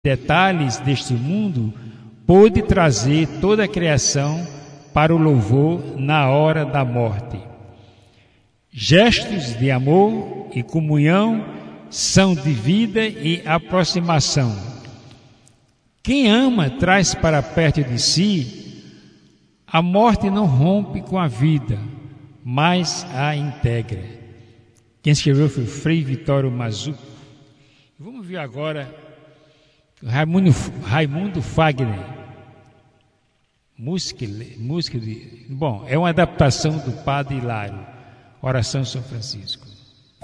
detalhes deste mundo, pôde trazer toda a criação para o louvor na hora da morte. Gestos de amor e comunhão são de vida e aproximação. Quem ama traz para perto de si. A morte não rompe com a vida, mas a integra. Quem escreveu foi Frei Vitório Mazuco. Vamos ver agora Raimundo Fagner. Bom, é uma adaptação do Padre Hilário, Oração de São Francisco.